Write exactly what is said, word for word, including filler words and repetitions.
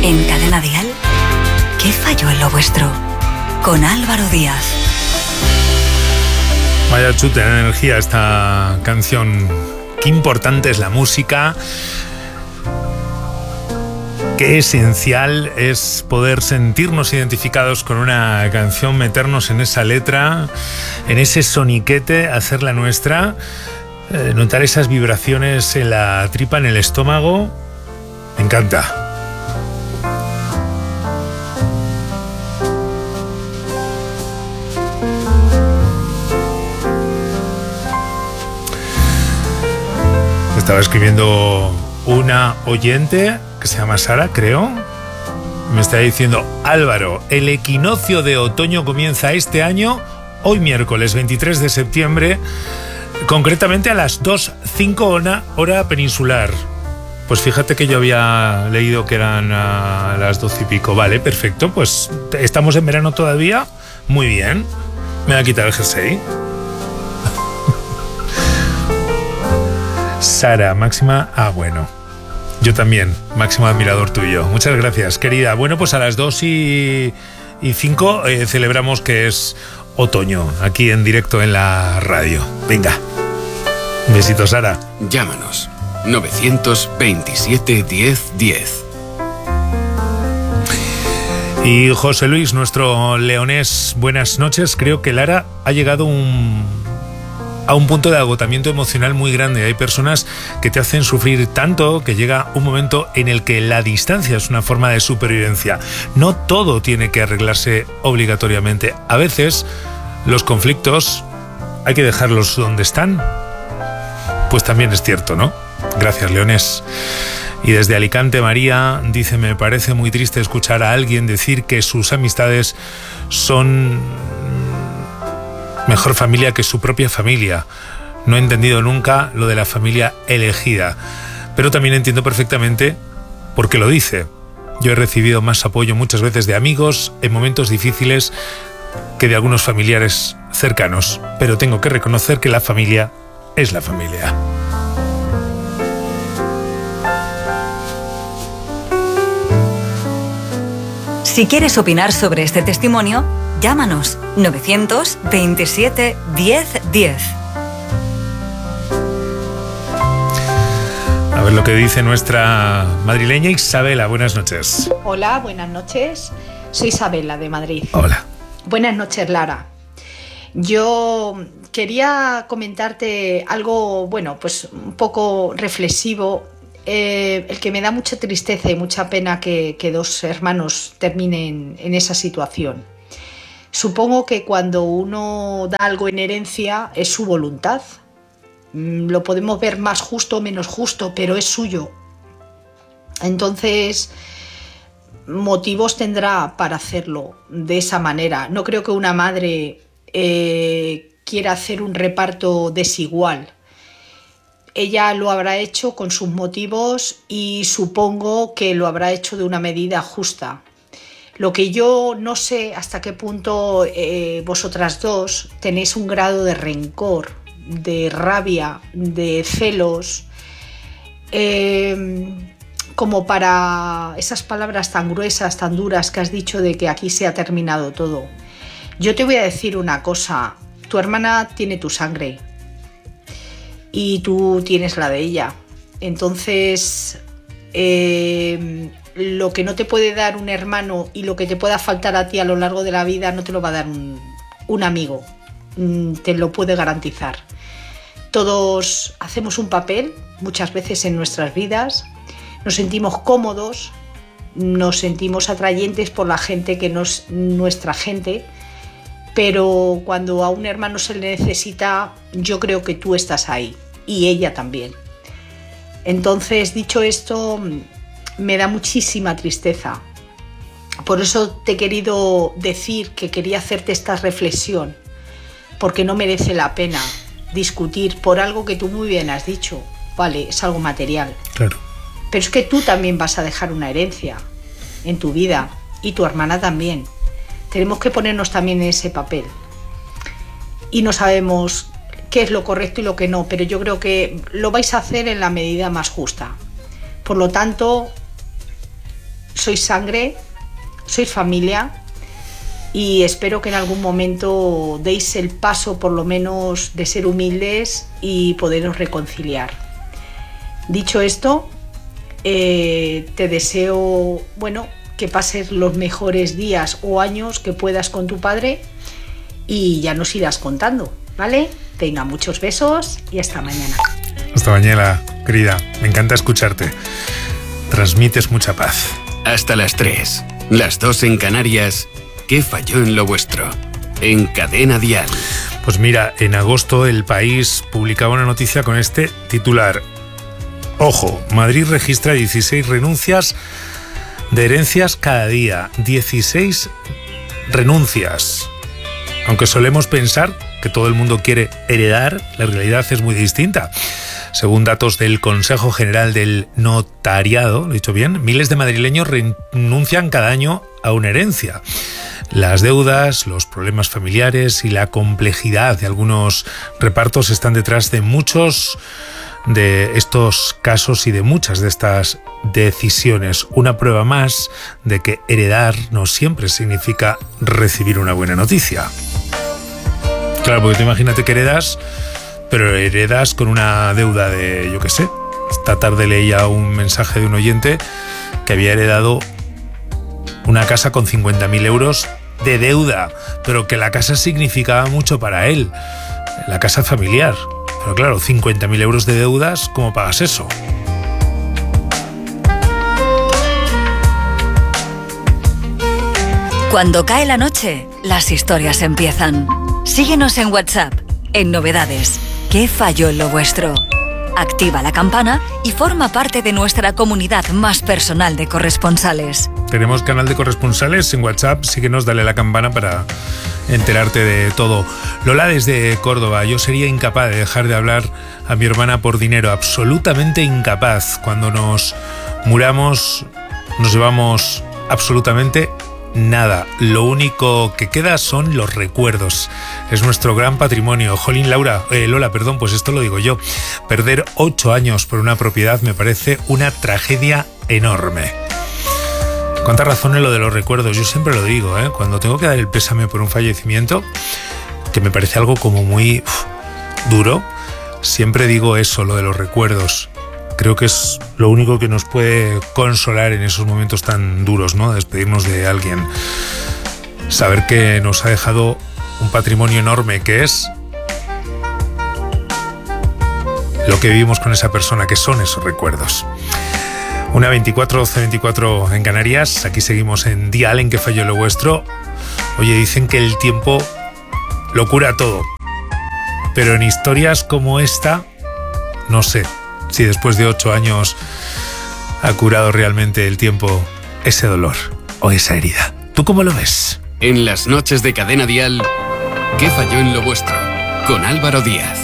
En Cadena Dial, ¿qué falló en lo vuestro? Con Álvaro Díaz. Vaya chute de energía esta canción. Qué importante es la música. Qué esencial es poder sentirnos identificados con una canción, meternos en esa letra, en ese soniquete, hacerla nuestra, eh, notar esas vibraciones en la tripa, en el estómago. Me encanta. Estaba escribiendo una oyente que se llama Sara, creo. Me está diciendo: Álvaro, el equinoccio de otoño comienza este año, hoy miércoles veintitrés de septiembre, concretamente a las dos cinco hora, hora peninsular. Pues fíjate que yo había leído que eran a las doce y pico. Vale, perfecto, pues estamos en verano todavía. Muy bien. Me voy a quitar el jersey. Sara, máxima, ah, bueno, yo también, máximo admirador tuyo. Muchas gracias, querida. Bueno, pues a las dos y cinco eh, celebramos que es otoño, aquí en directo en la radio. Venga, un besito, Sara. Llámanos, novecientos veintisiete diez diez. Y José Luis, nuestro leonés, buenas noches. Creo que Lara ha llegado un... a un punto de agotamiento emocional muy grande. Hay personas que te hacen sufrir tanto que llega un momento en el que la distancia es una forma de supervivencia. No todo tiene que arreglarse obligatoriamente. A veces los conflictos hay que dejarlos donde están. Pues también es cierto, ¿no? Gracias, leonés. Y desde Alicante, María dice: me parece muy triste escuchar a alguien decir que sus amistades son mejor familia que su propia familia. No he entendido nunca lo de la familia elegida, pero también entiendo perfectamente por qué lo dice. Yo he recibido más apoyo muchas veces de amigos en momentos difíciles que de algunos familiares cercanos, pero tengo que reconocer que la familia es la familia. Si quieres opinar sobre este testimonio, llámanos novecientos veintisiete diez diez. A ver lo que dice nuestra madrileña Isabela. Buenas noches. Hola, buenas noches. Soy Isabela de Madrid. Hola. Buenas noches, Lara. Yo quería comentarte algo, bueno, pues un poco reflexivo. Eh, el que me da mucha tristeza y mucha pena que, que dos hermanos terminen en esa situación. Supongo que cuando uno da algo en herencia es su voluntad. Lo podemos ver más justo o menos justo, pero es suyo. Entonces, motivos tendrá para hacerlo de esa manera. No creo que una madre eh, quiera hacer un reparto desigual. Ella lo habrá hecho con sus motivos y supongo que lo habrá hecho de una medida justa. Lo que yo no sé hasta qué punto eh, vosotras dos tenéis un grado de rencor, de rabia, de celos, eh, como para esas palabras tan gruesas, tan duras que has dicho de que aquí se ha terminado todo. Yo te voy a decir una cosa: tu hermana tiene tu sangre y tú tienes la de ella. Entonces, eh, lo que no te puede dar un hermano y lo que te pueda faltar a ti a lo largo de la vida no te lo va a dar un, un amigo. Te lo puede garantizar. Todos hacemos un papel muchas veces en nuestras vidas. Nos sentimos cómodos, nos sentimos atrayentes por la gente que no es nuestra gente, pero cuando a un hermano se le necesita, yo creo que tú estás ahí y ella también. Entonces, dicho esto, me da muchísima tristeza. Por eso te he querido decir que quería hacerte esta reflexión, porque no merece la pena discutir por algo que tú muy bien has dicho. Vale, es algo material. Claro. Pero es que tú también vas a dejar una herencia en tu vida y tu hermana también. Tenemos que ponernos también en ese papel. Y no sabemos qué es lo correcto y lo que no, pero yo creo que lo vais a hacer en la medida más justa. Por lo tanto, sois sangre, sois familia y espero que en algún momento deis el paso por lo menos de ser humildes y poderos reconciliar. Dicho esto, eh, te deseo, bueno, que pases los mejores días o años que puedas con tu padre y ya nos irás contando, ¿vale? Venga, muchos besos y hasta mañana. Hasta mañana, querida. Me encanta escucharte. Transmites mucha paz. Hasta las tres, las dos en Canarias. ¿Qué falló en lo vuestro? En Cadena Dial. Pues mira, en agosto El País publicaba una noticia con este titular. Ojo, Madrid registra dieciséis renuncias de herencias cada día. dieciséis renuncias. Aunque solemos pensar que todo el mundo quiere heredar, la realidad es muy distinta. Según datos del Consejo General del Notariado, lo he dicho bien, miles de madrileños renuncian cada año a una herencia. Las deudas, los problemas familiares y la complejidad de algunos repartos están detrás de muchos de estos casos y de muchas de estas decisiones. Una prueba más de que heredar no siempre significa recibir una buena noticia. Claro, porque tú imagínate que heredas, pero heredas con una deuda de, yo qué sé. Esta tarde leía un mensaje de un oyente que había heredado una casa con cincuenta mil euros de deuda, pero que la casa significaba mucho para él, la casa familiar. Pero claro, cincuenta mil euros de deudas, ¿cómo pagas eso? Cuando cae la noche, las historias empiezan. Síguenos en WhatsApp, en Novedades. ¿Qué falló en lo vuestro? Activa la campana y forma parte de nuestra comunidad más personal de corresponsales. Tenemos canal de corresponsales en WhatsApp, síguenos, dale a la campana para enterarte de todo. Lola desde Córdoba, yo sería incapaz de dejar de hablar a mi hermana por dinero, absolutamente incapaz. Cuando nos muramos, nos llevamos absolutamente nada. Lo único que queda son los recuerdos. Es nuestro gran patrimonio. Jolín, Laura, eh, Lola, perdón, pues esto lo digo yo. Perder ocho años por una propiedad me parece una tragedia enorme. Cuánta razón en lo de los recuerdos. Yo siempre lo digo, ¿eh? Cuando tengo que dar el pésame por un fallecimiento, que me parece algo como muy uf, duro, siempre digo eso, lo de los recuerdos. Creo que es lo único que nos puede consolar en esos momentos tan duros, ¿no? Despedirnos de alguien. Saber que nos ha dejado un patrimonio enorme, que es lo que vivimos con esa persona, que son esos recuerdos. Una veinticuatro, doce veinticuatro en Canarias. Aquí seguimos en Dial, en Que falló lo vuestro. Oye, dicen que el tiempo lo cura todo. Pero en historias como esta, no sé si después de ocho años ha curado realmente el tiempo ese dolor o esa herida. ¿Tú cómo lo ves? En las noches de Cadena Dial, ¿qué falló en lo vuestro? Con Álvaro Díaz.